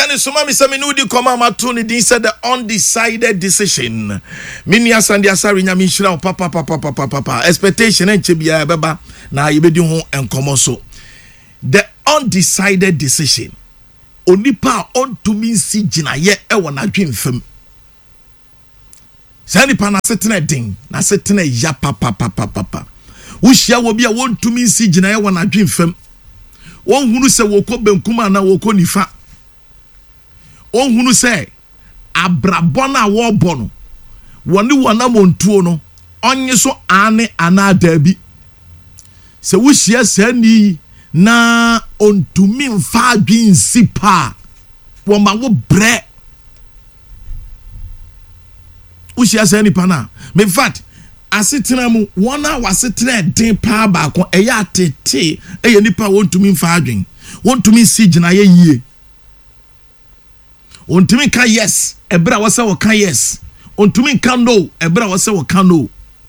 and Sumami Saminudi Komama Tuni said the undecided decision. Minia Sandia Sarinya Mishra papa expectation and Chibia Baba na Ibedu and Komoso. The undecided decision. Onipa on to me si jina ye ewana dream film. Sani pa na setene ding na setene ya papa. Ushia wobi a won to me si jina ye wana dream film. Won hunu se woko benkuma na woko nifa. Won hunu se abrabona wo bono. Woni wana montuo no onye so ane ana dabi. Se ushia se ni na ontumi mfa adwin sipa wo ma wo bre ushia se ni pana me fact asetena mu wona wasetena den pa ba ko eya tete eye nipa wontumi mfa adwin wontumi si gina ye yie wontumi ka yes ebra wo se wo ka yes wontumi ka no ebra wo se wo ka no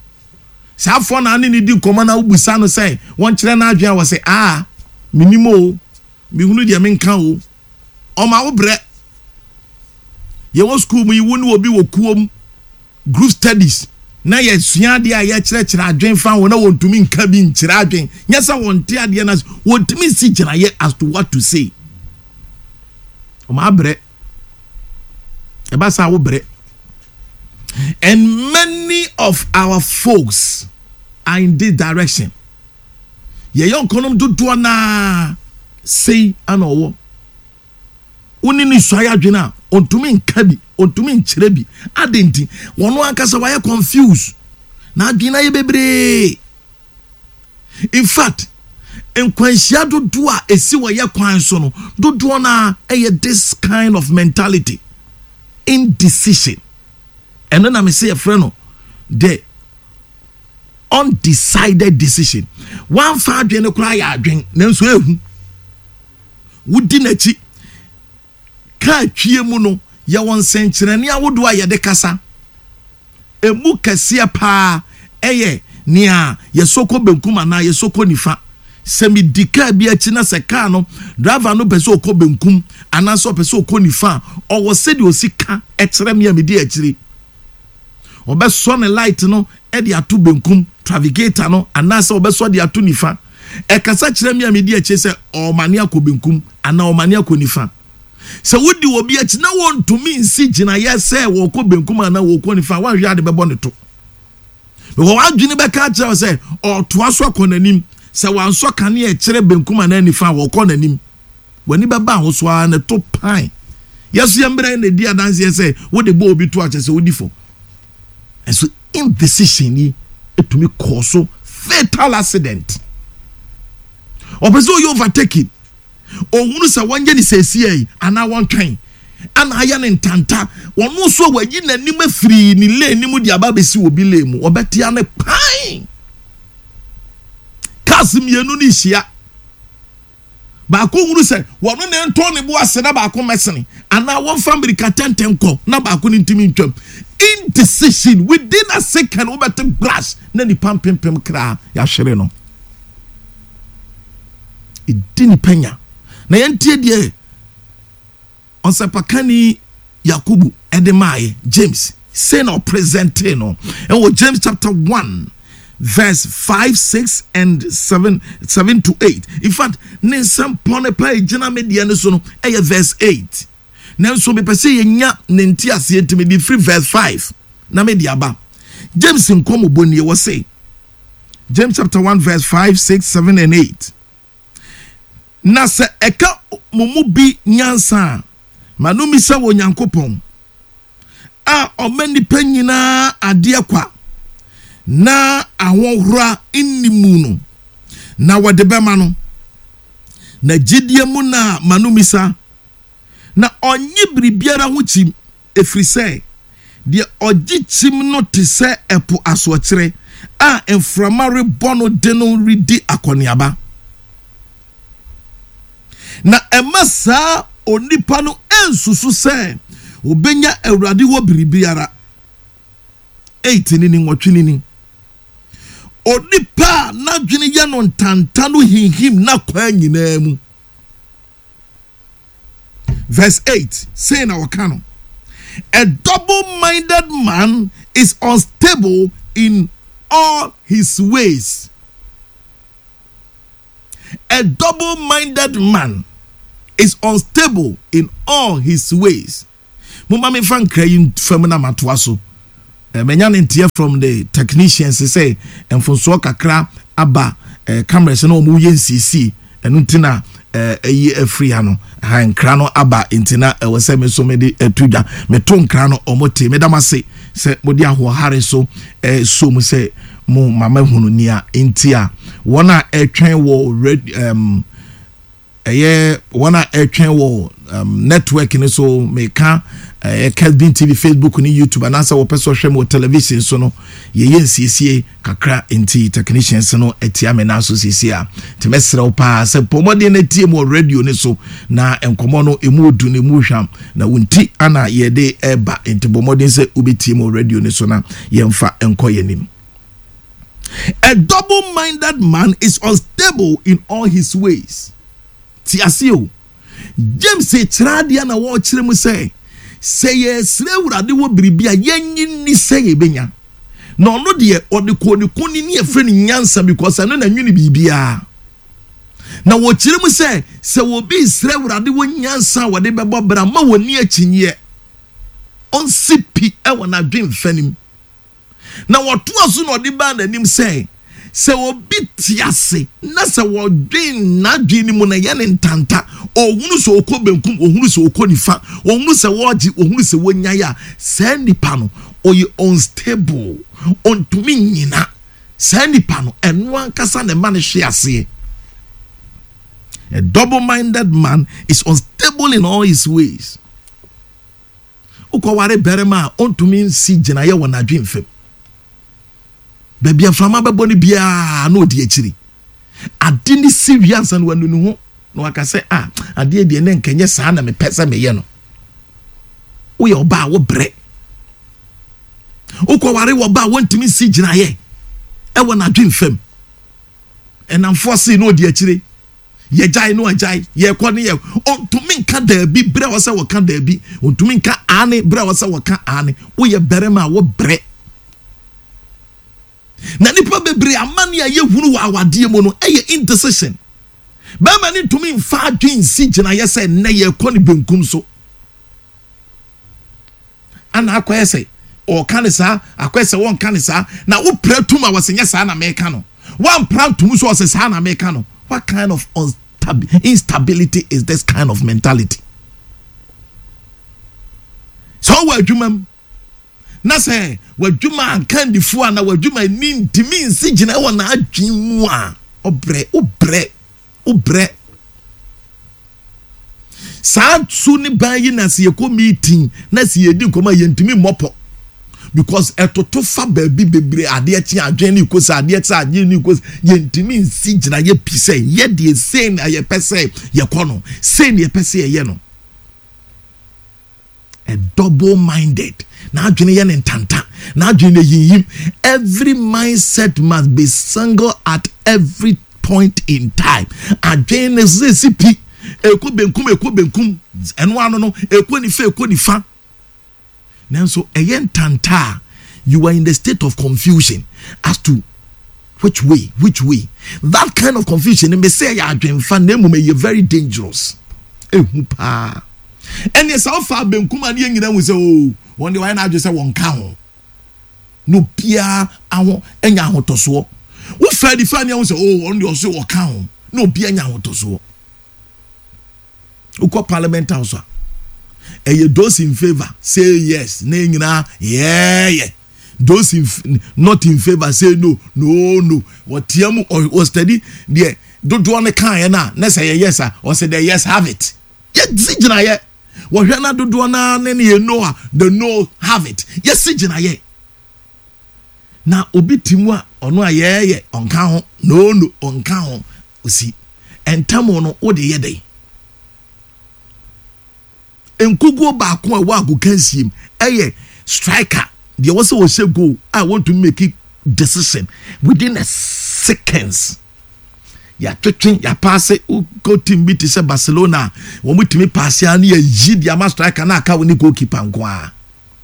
safo na ani di nkoma na ubusa no say won kire na adwin wo se minimo mihunu dia menka o ma wo bre ye wo school mu yiwu obi wo kuom group studies na ye sua dia ye kire adwen fa wo na wontumi nka bi nkire adwen nyesa wonte ade na wontumi si kira ye as to what to say ma bre e ba sa wo bre. And many of our folks are in this direction. Ye yon konom do na say anowo uni ni soya dwena ontumi nkabi ontumi nkirebi adenti wono ankasa wa ye confused na adwena ye bebre. In fact enkwanhia do a esi wo ye kwan so no do na this kind of mentality, indecision. And then I may say a friend the undecided decision. One father no cry adwen nanso ehu wudi nachi ka twie mu no ye won senkyerene awodo a ye de kasa emu kase pa eye nia ye soko benkum na ye soko nifa semi dika bi achi na se ka no driver no pese okọ benkum ana so pese okọ nifa o wo se de osika ekyere me amedi akyiri obeso ne light no e de atu benkum navigator no anase obeso de atu nifa e kasa kire me amedi akyiri se o mane akọ benkum ana o mane akọ nifa se wodi obi achi na won to me nsi gina yese wo kọ benkum ana wo kọ nifa wan hwe ade bebo ne to wo adwini be ka kire se o to aso akọ nanim se wan so kane e kire benkum ana nifa wo kọ nanim wani beba ho so ana to pan yeso yembre na di adanse yese wo de bo obi to ache se wodi fo. And so indecision it me cause fatal accident. Or person you overtake it. Or who say one year is a and now one train. And I am in Tanta. One more so where you name free ni lay ni mudi ababesi will be lame or betiane pine. Kasim Yanunisia. Bako who say, one on Tony Boas and Abako Messani. And now one family catentenko, Nabako intimate. Indecision within a second over the brush. Nani pam kra ya shereno. It didn't penya. Na yentie die on sepakani Yakubu Edemaye James say no presente no. And with James chapter 1 verse 5, 6 and 7 to 8. In fact, ne some pone play jena media no so no verse 8. Now so me pese yenya nenti ase ntime di free verse 5 na me di aba James nkomo boni e wo say James chapter 1 verse 5, 6, 7 and 8 na se eka mumu bi nyansa manumi se wo nyankopon a omani panyina ade akwa na ahonhora inimu no na wode bema no na gidie mu na manumisa na onye bribiara ho chim efrise de ogi chim no te se epo asokyere a enframare bono de no redi akoniaba na emasa onipa no ensusu se obenya awurade wo bribiara 8 ni nwotwe ni onipa na dwene ya no ntanta no hinhim na kwa nyina mu verse 8 saying our canon, a double-minded man is unstable in all his ways. A double-minded man is unstable in all his ways. Mumma me fan crying femina matwaso. Menyan intia from the technicians say and from so kakra aba cameras no mu YNCC enuntina free ano han krano aba intina e wose me so me de atuja me ton krano omote me damase se modi aho hare so so mu se mu mama hunu nia intia wona etwen wo wona etwen wo network ni so me ka Kelvin TV, Facebook, ni YouTube, and answer person share television. So no, ye CCA kakra inti technicians no etiame na so CCA. Temesra opa se pomode na tie mo radio ni so na enkomo no emu du ne mu hwam na wunti ana ye de eba inti pomode se ubiti mo radio ni so na yemfa enkoye nim. A double-minded man is unstable in all his ways. Ti asio. James say tradia na wo kire mu say ye sre wurade wo biribia yenyi ni say benya no no de odeko ni efre ni nyansa because no na nwini bibia na wo kire mu say se wo bi sre wurade wo nyansa wo de bebo bra ma woni akinye on sipi e wona dwen fanim na wo to aso no de ba na nim say se wo bi tiase na se wo dwen na dwen mu na ye ne ntanta ohunu so okọ benkum ohunu so okọ nifa ohunu se woji ohunu se wonya ya se nipa no oyi unstable ontumi nyina se nipa no eno ankasa ne man hwe ase. A double-minded man is unstable in all his ways. Ukoware berema ontumi si gina ye wona dwen fem bebia frama beboni bia na odi akiri adini serious and wanu no no aka say ade de ne nkenye saa na me pese me ye no wo ye oba wo bre ukoware wo ba wontimi si gina ye e wona dwen fem enamfosi na odi akiri ye jai no ajai ye kwani ye ontumi nka da bi bre wo se wo ka da bi ontumi nka ane bre wo se wo ka ane wo ye berema wo bre na nipa bebre amani aye hunu wa awade mu no eye indecision ba mani tumi mfa adwen si gina ye se ne ye kɔ ne benkum so ana akoye se o kanisa akoye se won kanisa na wo pratum a wasenya saa na meka no wan pratum so o se saa na meka no. What kind of instability is this kind of mentality? So wadwuma na say wadwuma kan difu ana wadwuma ni ntimi nsi gina wo na adwen mu a obre sa su ni ban yi na se yeko meeting na se yedi koma yentimi mopo because etoto fa baabi bebre ade achi adwen ni kosa ade achi adwen ni kosa yentimi nsi gina ye pise ye de sen aye pese ye kono sen ye pese ye no. A double-minded na adwene ye ntanta na adwene yiyim. Every mindset must be single at every point in time. Adwene zesipi eko benkum eno ano no eko ni fa nanso eye ntanta. You are in the state of confusion as to which way. That kind of confusion me say ya adwen fa na mum ye very dangerous. Ehu pa. And yes, how far benkum an yengina we say oh one day why na just say won ka ho no bia awon enya ahotoso wo fa di fa ne we say oh one day o say wo ka ho no bia enya ahotoso uko parliament house those in favor say yes na nyina yeah those not in favor say no what tiamu or study there do one kan na say yes or say the yes have it yet zigina ye wo hwe na do na ne no the no have it yes zigina ye na obi timu a ono ayeye onka ho no onka ho osi entamo no wo de ye dey enkugo ba ko a wa go kansim eye striker there was a goal I want to make it decision within a seconds ya twetwen ya pass go team bi te se Barcelona wo mutimi pass ya na ya yi dia ma striker na aka woni goalkeeper nko a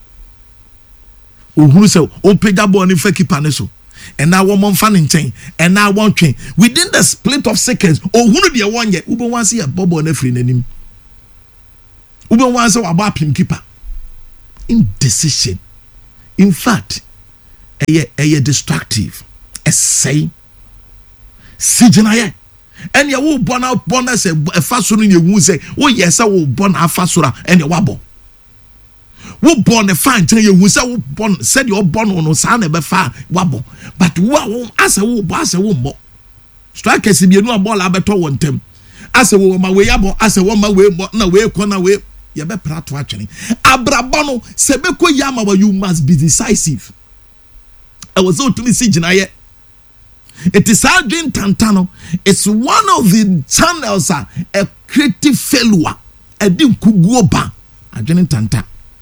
ohuru se o pega ball ni fa keeper ne so and now one fan in chain and now one train within the split of seconds ohuru de won ye ube wan se ya ball na free nanim ube wan se wa ba pim keeper indecision. In fact, a destructive. A say, Sijanaye. And you will born out bonus a fashion in your wound say, oh, yes, I will born a fasura and your wabble. Who born a fine tell you who said you're born on son ever far wabble. But wow, as a woo boss a wombo. Strike as if you know a ball abato one time. As a woman way abo, as a woman way, but no way, corner way. You be prato actually. Abrabano sebeko yama, you must be decisive. I was out to me see Jinaye. It is Adrian Tantano. It's one of the channels a creative failure. I didn't go back. Adrian Tanta.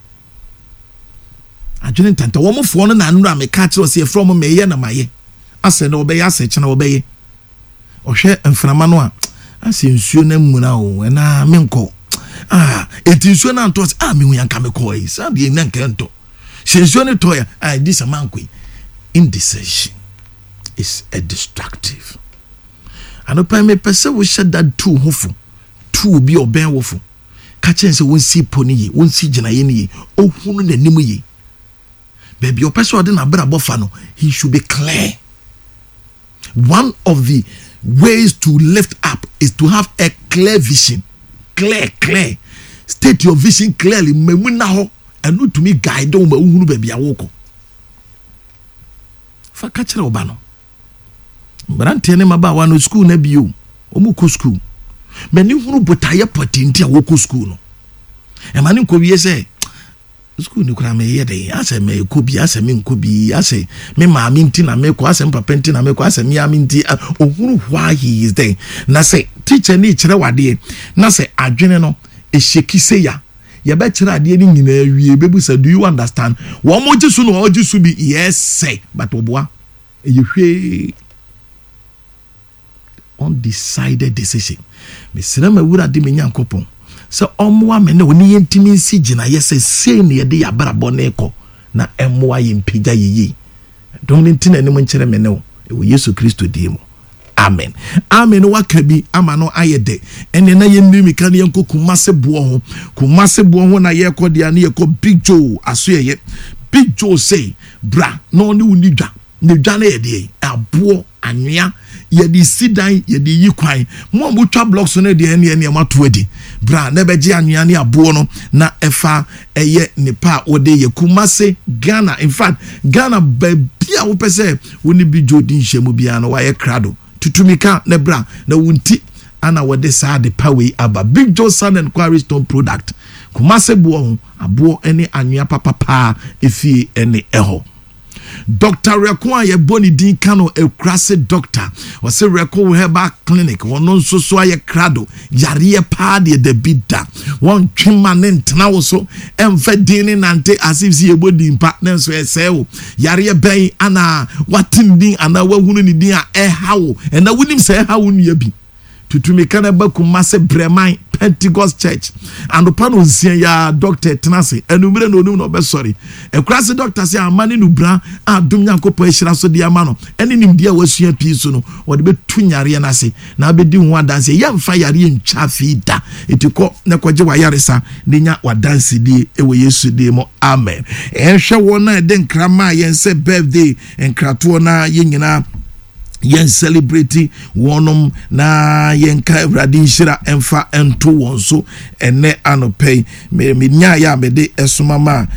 Adrian Tanta. One more phone na nura me catch us here from me ye na maye. I said obey. I said chana obey. Oshe enframano a. I say nsuo na mu na o na menko. It is when I told me we can call it. Sabi na kento. Since when toya, this a man kwi. Indecision is a destructive. And upon me person we said that two hofu, two be or ben wofu. Catching se won see pony, won see jinaye, oh hunu ne nimu ye. Baby, your person didn't abra bofano. He should be clear. One of the ways to lift up is to have a clear vision. Clear. State your vision clearly. Memuna ho and not to me guide on my own baby. I walk. For catching Obano. But I'm telling him about one school nebi you. Omuko school. Many who put tire potting to Woko school. And man could be say school you can me day. I say me could be as a min could be. I say me ma mintin and make was and papentin and make was and me aminti. Oh, why he is there. Na say teacher ni chere wade na say adwene no e sheki se ya ye be chere ade ni nyina wie bebu say do you understand wo mo jisu no o jisu bi yes say but oboa e hwe undecided decision me sira ma wura de me nyankopon so omoa me ne oni yentimi nsi gina yes say ne ye de ya brabo ne ko na emoa ye mpija ye don ntina ne mo nkere me ne wo e Yesu Kristo di mo. Amen. Wakabi amano ayede. Ene na yemmi mika ne yanko Kumase buo ho na ye ko dia ne ye ko Big Joe asoye. Big Joe say bra no ne unidwa. Ne dwa na ye de abo anwea ye di sidan ye di yikwan. Mo mutwa blocks no de ene mato adi. Bra na beje anwea ne abo no na efa eye nipa ode ye Kumase Ghana. In fact Ghana bia wo pese woni Big Joe din hwemu bia no wa ye krado. Tutumika nebra na wunti ana wode saa de power aba Big Joe Sand and Quarry Stone product Kumase buo abo ene anwea papa efie ene eho. Dr. Reko aye boni din kano ekrase doctor wase Reko Herbal Clinic wono nso so aye krado yare pa de bida won twema ne ntena wo so emfa din nante asif si ebodi mpa ne nso esewo yare ben ana watin din ana wahunu ni din a ehawo ena wunim se ehawo nu bi tutumika na ba Kumase Breman Pentecost Church and upano nsia ya doctor tenase enumere no onum no be sorry ekrase doctor say amane no bra adom nyankopɔ ehira so de amano ene nim dia wasua piso no wode betu nyare na se na abedi ho adanse yemfa yare ntwa fida etiko ne koje wayaresa ne nya wadanse die ewe Yesu die mo amen ehwe wona de nkrama yense birthday enkrato na yenyina yen celebrate wonum na yen ka Awurade shira emfa ento won so ene anopay me nya ya me de esumama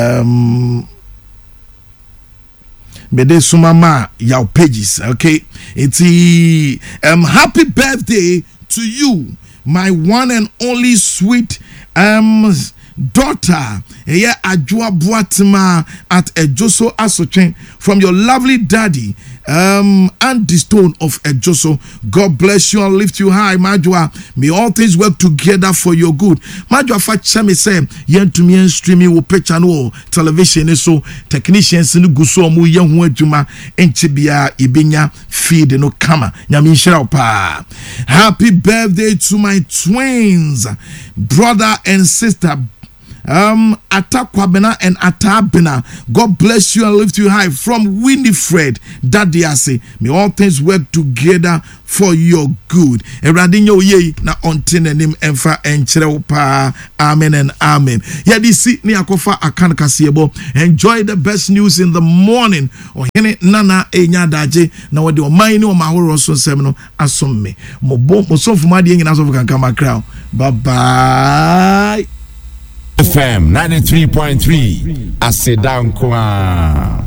me de sumama your pages. Okay, it's happy birthday to you, my one and only sweet daughter Eya Ajua Buatima at Ejoso Asotwen from your lovely daddy Andy Stone of Ejoso. God bless you and lift you high, Majua. May all things work together for your good. Majua facha me say yen to me streaming wo picture no television so technicians no guso mu yen ho adwuma enchibia ibenya feed no kama. Nyame nhyira pa. Happy birthday to my twins, brother and sister Atakwabena and Atabena. God bless you and lift you high from Winifred Dadiase. May all things work together for your good. Eradinyo ye na ontene nim emfa enchire pa. Amen and amen. Yadisi ni akofa akan kasiyebo. Enjoy the best news in the morning. Ohene nana enya daje na wadi omaini o mahoro so semno asomme. Mo so fumadi nyina so kankama crown. Bye bye. FM 93.3 Asedankwa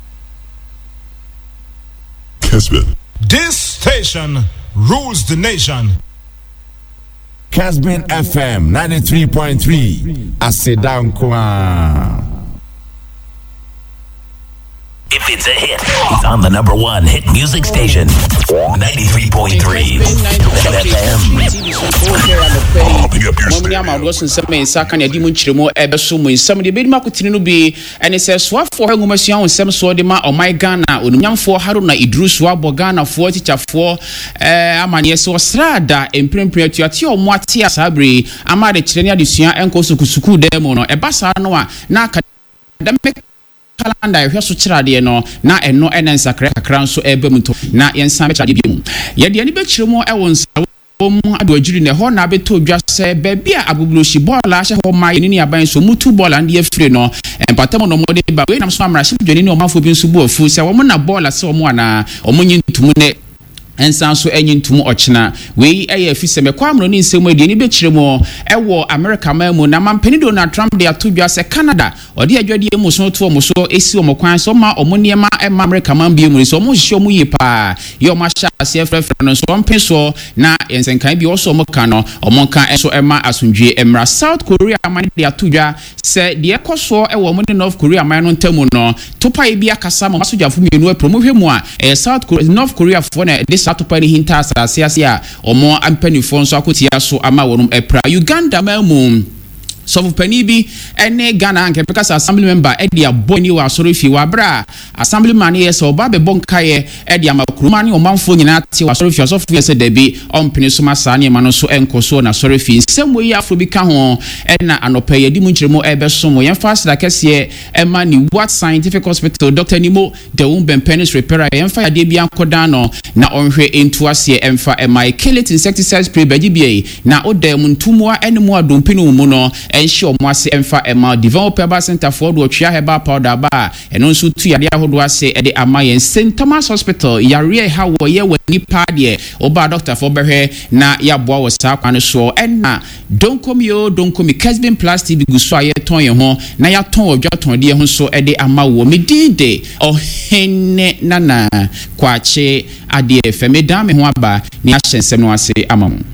Kesbit. This station rules the nation. Kesbit FM 93.3 Asedankwa. If it's a hit, it's on the number one hit music station. 93.3 FM. Popping up your calendar hwe so kirade no na eno ensakra kakran so ebemuto na yensan be kirade bimu ye de ani be kiremo e won sawo adwajiri ne ho na beto dwa se baabi a agugloshi bola hye ho ma yeni aban so mutu bola na afire no empatamo no mode ba we nam so amra hye dwani ne o mafo bi nso bu afu se wo na bola se o mo ana o mo nyintumu ne ensan so enyintumu ochina we eye fi se mekwamro ni nsemu edi ni be kiremo ewo America mamu na mampeni Donald Trump de atodwa se Canada odi adwade emu so to omo so esi omo kwan so ma omo niema ema America man bi emu so omo hye omo yi pa ye omo sha ase frefre no so ompen so na ensenkan bi oso omo ka no omo ka enso ema asundwe emra South Korea man de atodwa se de ekoso ewo omo ne North Korea man no ntamu no topa e bi akasa ma sojafo mienu e promo hwemu a South Korea North Korea fo na satopari hinta asase a omo ampanifo nso akotia so ama wonum epra Uganda mamu so pani bi ene Ghana nke pekasa assembly member edia boni wa sorofi wa bra assemblyman yes oba be bonkaye edia makuruma ne omanfo nyina ate wa sorofi so fu yese debi ompene so masa ne ma no so enkoso na sorofi nsemo yi afro bi ka ho ena anopa yedi mu nkyeremo ebesomo yen fast da kese ema ni what scientific hospital Dr. Nimo de wumben penis repair yen fa yade bi ankoda no na onhwe entu ase emfa ema kill insecticide spray baji bi na odem ntumwa enemu adompinu mu no ensure mo ase emfa ema developer center for do twia heba powder ba eno nso tu yade ahodo ase e de amayen St. Thomas Hospital yare ha wo ye wani pa de oba doctor for behwe na ya boa wo sa kwan so ena don't come Kesbin plastic bi guso aye ton ye ho na ya ton odwaton de ho so e de ama wo medinde ohenne nana kwache ade feme da me ho aba ni ahyensem no ase amamu